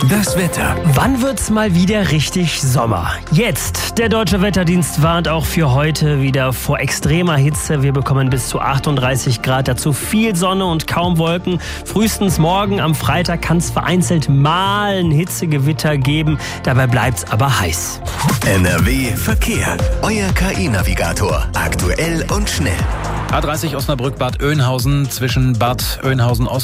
Das Wetter. Wann wird's mal wieder richtig Sommer? Jetzt. Der Deutsche Wetterdienst warnt auch für heute wieder vor extremer Hitze. Wir bekommen bis zu 38 Grad, dazu viel Sonne und kaum Wolken. Frühestens morgen am Freitag kann es vereinzelt mal ein Hitzegewitter geben. Dabei bleibt's aber heiß. NRW Verkehr. Euer KI-Navigator. Aktuell und schnell. A30 Osnabrück-Bad Oeynhausen zwischen Bad Oeynhausen Ost